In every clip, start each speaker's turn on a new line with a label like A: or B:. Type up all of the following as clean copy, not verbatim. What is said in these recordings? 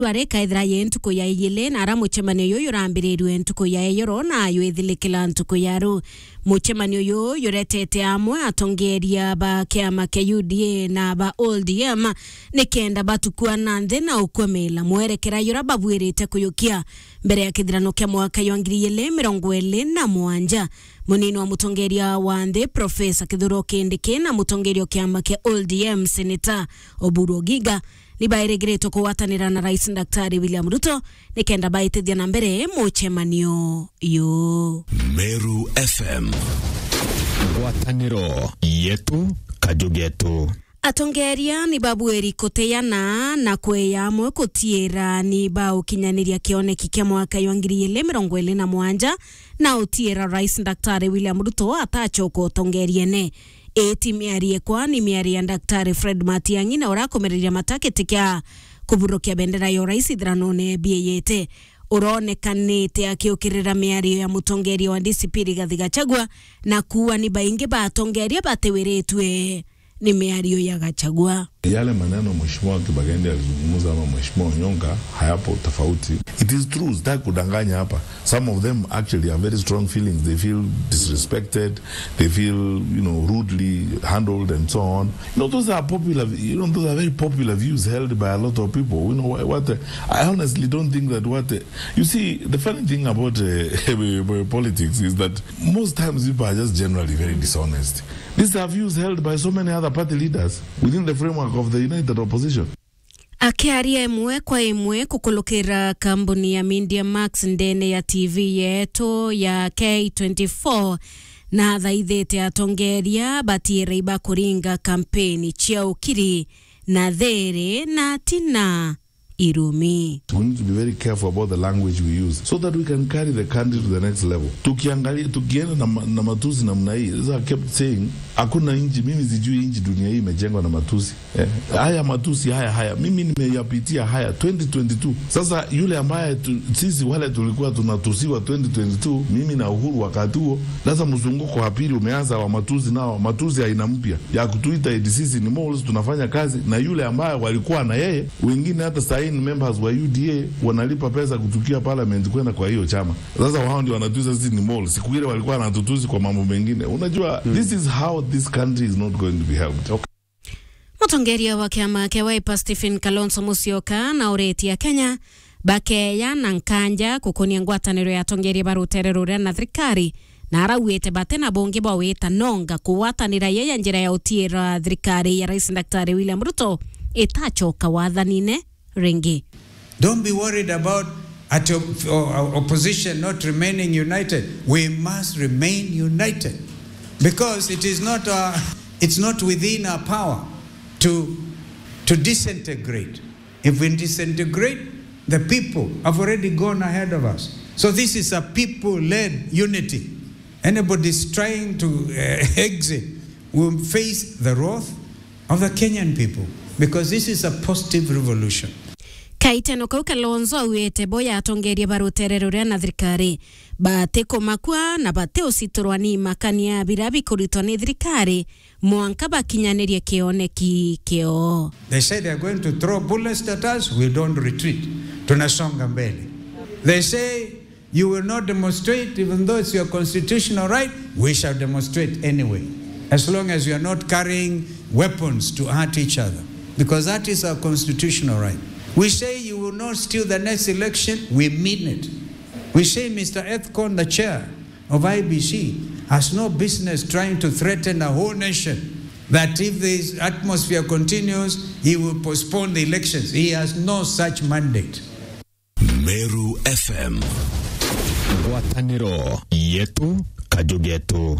A: Ware kaithra yentuko ya yile na ara muchemanio yo yurambiriru entuko ya yoro na yo ethilikila ntuko yaro muchemanio yo yoretete amwe atongeria ba kiama ke UDA na ba ODM nikenda batukua nande na ukomela mwerekera yora babwirite kuyukia mbere ya kithirano kya mwaka yo 2027 munini wa mutongeria wande Profesa Kithuro Kindiki na mutongerio kiama ke ODM Senator Oburu Oginga nibaeregereto kuwatanira na Rais Daktari William Ruto nikenda baitithia na mbere muchemanio yo.
B: Meru FM Wataniro yetu kajugetu
A: atongeria ni babueri kuteyana na kweyamwe kutiera ni ba ukinyaniria kioneki kya mwaka yo 2027 na utiera Rais Daktari William Ruto atachoko tongeriene eti miarie kwa ni miarie Daktari Fred Matiang'i na urakomereria mataketi kya kuburokia bendera yo Rais Thranone bieyete uronekanite akiukirira miario ya mutongeria wa DCP Rigathi Gachagua na kuwa ni baingi batongeria bateweretwe ni miario ya Gachagua.
C: Yale maneno mheshimiwa Kibagende alizungumza ama mheshimiwa Onyonga hayapo tofauti. It is true, sitaki kudanganya hapa. Some of them actually have very strong feelings. They feel disrespected, they feel, rudely handled and so on. Those are popular, those are very popular views held by a lot of people. I honestly don't think that you see, the funny thing about politics is that most times people are just generally very dishonest. These are views held by so many other party leaders within the framework of the United Opposition.
A: Akiaria imwe kwa imwe kukulukira kambuni ya Media Max ndene ya TV yeto ya K24 na thaithete atongeria batiere iba kuringa kampeni chia ukiri na there na tina irumi.
C: We need to be very careful about the language we use so that we can carry the country to the next level. Tukienda na matusi namna hii, as I kept saying, hakuna inji, mimi sijui inji dunia hii imejengwa na matusi. Haya matusi haya, mimi nimeyapitia haya 2022. Sasa yule ambaye sisi wale tulikuwa tunatusiwa 2022, mimi na Uhuru wakati huo, sasa mzunguko wa pili umeanza wa matusi nao, matusi aina mpya ya kutuita eti sisi ni moles tunafanya kazi na yule ambaye walikuwa na yeye, wengine hata saini members wa UDA wanalipa pesa kutukia parliament kwenda kwa hiyo chama. Sasa wao ndio wanatuza sisi ni moles. Siku ile walikuwa wanatutuzi kwa mambo mengine. Unajua, this is how this country is not going to be helped. Okay.
A: Mutongeria wa kiama kia Wiper Stephen Kalonzo Musyoka na ureti ya Kenya bakeya na nkanja kukonia ngwataniro ya tongeria baruterero na thirikari na arawete batena bonge baweta nonga kuwatanira yeye njira ya utiera thirikari ya Rais Daktari William Ruto itachoka wathanine ringi.
D: Don't be worried about opposition not remaining united. We must remain united because it's not within our power to disintegrate. If we disintegrate, the people have already gone ahead of us. So this is a people-led unity. Anybody trying to exit will face the wrath of the Kenyan people because this is a positive revolution.
A: Kaiteno kau Kalonzo awete boya atongeria baruterero na thirikari bate komakwa na bate usiturwani makania birabi kuritwa ni thirikari mwanka bakinyaniria kioneki kio.
D: They say they are going to throw bullets at us, we don't retreat. Tunasonga mbele. They say you will not demonstrate even though it's your constitutional right, we shall demonstrate anyway. As long as you are not carrying weapons to hurt each other. Because that is our constitutional right. We say you will not steal the next election, we mean it. We say Mr. Ethcon, the chair of IBC, has no business trying to threaten a whole nation. That if this atmosphere continues, he will postpone the elections. He has no such mandate.
B: Meru FM Wataniro yetu kajugetu.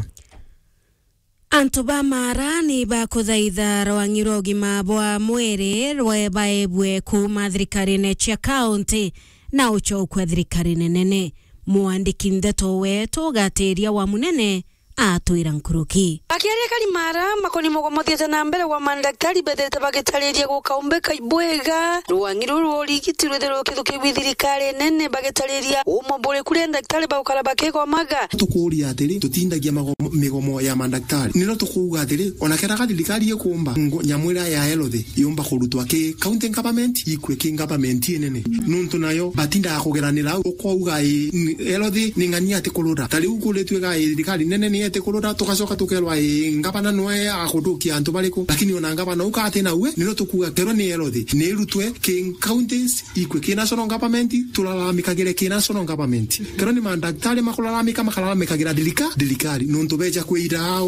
A: Antoba marani ba kuthaitha rwangirogi mabwa mwere rwebaebwe kuma thirikari nechia county na uchokwe thirikari nene muandiki ndeto wetu gatiria wa munene atwira nkuruki
E: akiaria kalimara makoni mogomothete na mbere wa mandaktari bethete bagitariria gukaumbeka ibwega ruangiro rurigitirwe thero kithuki withirikari nene bagitariria umobore kuri daktari baukara bakego maga
F: tukuria atiri tutindagia migomo ya mandaktari nino tukuga atiri ona keraga thirikari yekumba nyamwira ya health yomba kurutwa ke county government ikwe ke government nene nuntu nayo batinda kugeranira ukouga health ningania ati kurura tari ukuletwe ga thirikari nene ni ati kurura tukacoka tukelwa ngabana noe akudukia antu bariko lakini ona ngabana ukate na we nino tukuga kero ni health ni rutwe ke counties ikwe ke national government tulalamikagire ke national government kero ni mandaktari makulalamika makalalamikagira thirikari nuntu beja kwira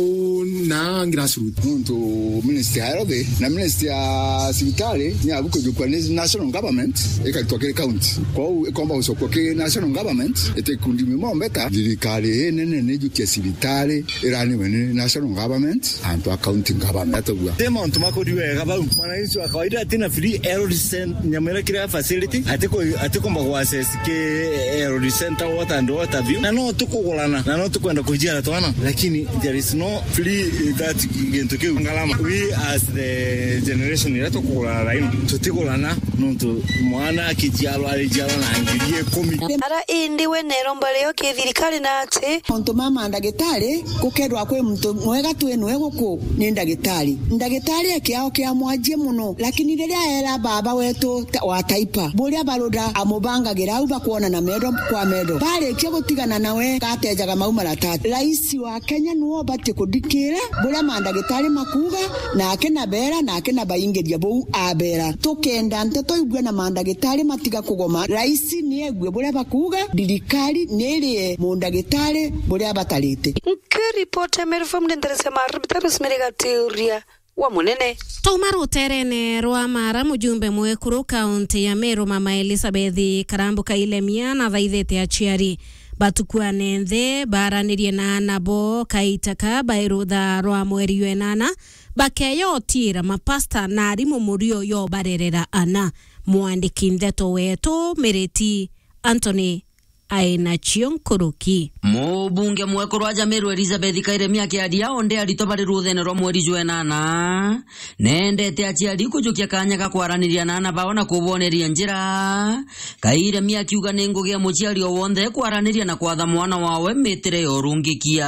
F: na grassroots
G: nuntu minister ya health na minister ya sibitali ni abukujukwa ni national government ikatwakire county kwa kwamba usokwa ke national government ete kundi mimombeka thirikari nene nejukia sibitali irani wene national government and county government atogwa
H: tema ntumakodiwe gaba mana isu akawaida atina free health center nyamera kira facility atiko mbago access ke health center water view na no tukugulana na no tukwenda kujira twana lakini there is no free that gentoke ngalama we as the generation irato kugulana raino tutigulana nuntu mwana akijalo alijalo na angirie komi
E: ara indi we neromba leo ke thirikari na ate
I: onto mama ndagitari kukedwa kwe mtu mwega twenu guku ni ndagitari akiao kia mwaje muno lakini riria era baba wetu wa taipa buria baroda amubangagira uba kuona na medo kwa medo bale kyo gutigana nawe katejaga maumara tatu rais wa Kenya nuo bate kudikira buria mandagitari makuga na akena bera na akena bayingeria bou abera tukenda nteto ibwe na mandagitari matiga kugoma rais ni egwe buria bakuga dirikari nere mundagitari buria batalite
E: reporter merfam ndendese marbitaro smerega teoria wa munene
A: Tomaro terene rwa mara mujumbe mwekuru kaunti ya Meru mama Elizabeth Karambuka Ilemia na thaithete aciari batukua nenthe baranirie na nabo kaitaka bairutha rwa mweri wenana bakeyo tira mapasta na arimu murio yo barerera ana mwandiki ndeto wetu Mereti Anthony aina chionkuruki
J: mubunge mwekuru wa Meru Elizabeth Kairemia kiadia onde arito bari ruthene ro mweri jwenana nendete aciari kujukia kanya ka kwaraniria na baona kuboneria njira Kairemia kiuga nengugia muciari o wonde kwaraniria na kwatha mwana wawe mitire yorungikia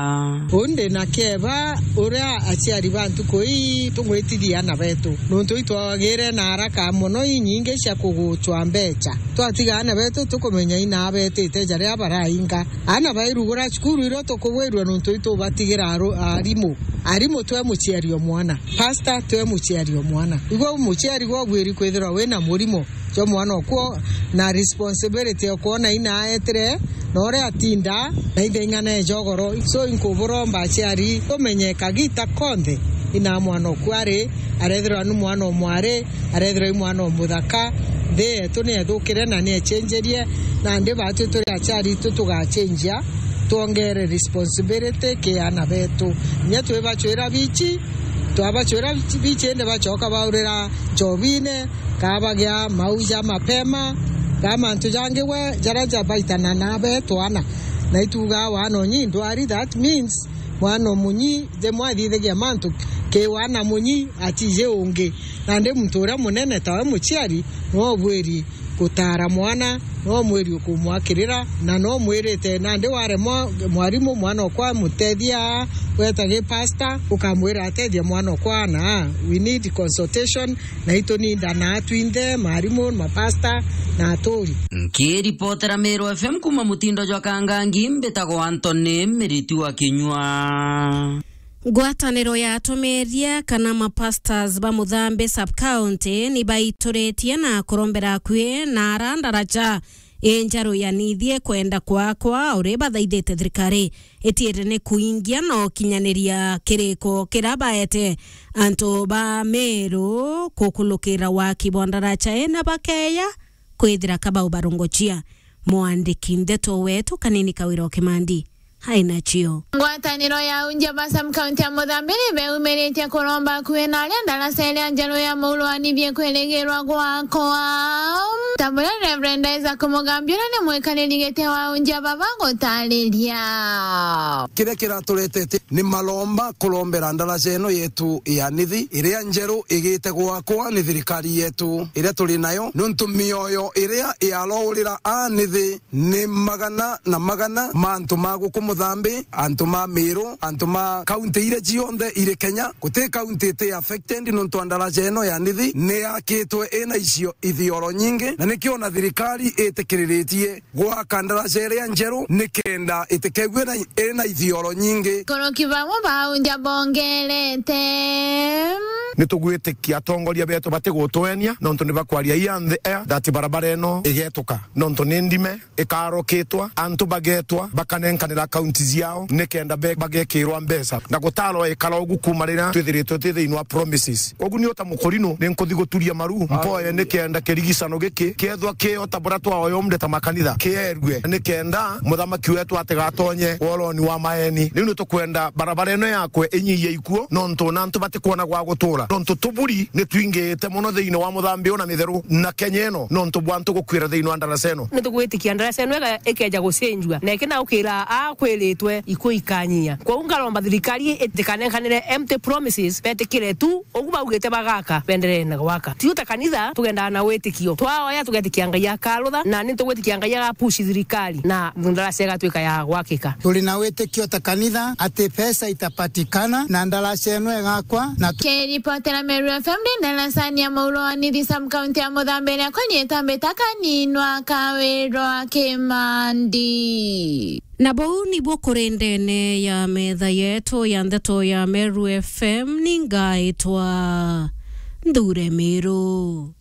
K: onde na keba ora aciari bantu koi tumwitiria na betu nuntu itwagire na haraka muno inyinge cia kuguchwa mbecha twatigana betu tukumenya ina betete jare abarainga ana bairugura cukuru iro tukubwirwa nuntu itu batigira arimu twe muciari o mwana pastor twe muciari o mwana igwo muciari gwo gwiri kwithira wena murimo jo mwana okwo na responsibility okona ina etere nore atinda na ingana jogoro so inkuburomba aciari tumenyeka gita konde ina mwana okware arethira nu mwana omware arethira mwana omuthaka de tune thukire na ne changerie na ndi batu turi aciari tutugachenjia tuongere responsibility ke ana betu nya twebachwira bichi twabachwira bichi ende bachoka baurira jobine kabagya mauja mapema kama ntujangewe jaraja baitana na betu ana na ituga wano nyindwari that means wano munyi de mwathithagia mantu ke wana munyi atije unge na ndi mtura munene tawe muciari no bweri kutara mwana no mweri kumwakirira na no mwirite na ndi ware mwarimu mwana kwa mutethia wetage pastor ukamwira atethia mwana kwa na we need consultation na ito ni ndana twinde mwarimu mapasta na atori
J: ki reporter Meru FM kuma mutindo jwa kangangi mbetago Anthony Meriti wa Kinyua
A: Gwataniro ya atomeria kana mapastors ba Muthambe sub-county ni baituretie na kurombera kwe na arandaraja enjaro ya nithie kwenda kwa ureba thaithete thirikari etiere ne kuingia no kinyaniria kiriko kirabaete anto ba Meru kukulukira wa kibondaracha ena bakeya kwithira kabau barungochia mwandiki ndeto wetu Kanini Kawiro Kimandi haina chio
L: ngwataniro ya Unjaba sub-county ya Muthambe beumeretie kuromba kwena ndala sele anjalo ya mulwani bye kwelegerwa gwako mitambula Reverend Isaac Mugambira ni mwekaniri gete wa unja babango taliria.
M: Kile kiratuletete ni malomba kulombera ndaraca eno yetu ya nithi iria njeru igite gwakwa ni thirikari yetu iria tuli nayo nuntu mioyo iria yalorira anithi ni magana na magana mantu maguku Muthambi antu ma Miru antu ma county ire cionthe ire Kenya guti county te affected nuntu ndaraca eno ya nithi ni akitwe ena icio ithioro nyingi na nikio na thirikari itikiritie gwaka ndaraca iria njeru nikenda itikegwe ena ithioro nyingi
L: kono kibamo baunja bongelete
M: nitugwitikia atongoria betu batigutwenia nontu ni bakwaria ianthe dati barabara eno igetuka nontu ni ndime ikarokitwa antu bagetwa bakanenkanira kaunti ziao nikenda bagekirwa mbesa na gutalo ikalo gukumarira twithiritwe twithiinwa promises kogu ni ota mukorino ni nkuthi guturia maru mpoye nikenda kirigisano giki kethwa kiota buratwa oyomde ta makanitha kierwe nikenda muthamaki wetu atigatonye woloni wa maeni ni tukwenda barabara eno yakwe inyiye ikuo nontu nantu batikuona gwa gutura nontu tuburi ni twingite muno thiini wa Muthambi ona mitheru na Kenya eno nontu bwantu gukwira thiini wa ndaraca eno
N: ni tugwitikia ndaraca eno ekeja gucenjua na ikina ukira akwiritwe ikuikanyia kwa ungalomba thirikari itikanenkanire empty promises betikire tu oguba ugite bagaka bendere na gwaka tiuta kanitha tugenda na wetikio twaoya tugetikia ngai akarutha na ni tugwetikia ngai ya push thirikari na ndaraca gatwika ya gwakika
O: tuli na wetikio ta kanitha ati pesa itapatikana na ndaraca eno egakwa na
L: Keripotera Meru FM ndindarasani ya maulo wa nithi sub-county ya Muthambi kwa nyetambe ninwa kawirwa Kimandi.
A: Na bau ni bokorendene ya metha yetu ya ndeto ya Meru FM ningaitwa Ndure Meru.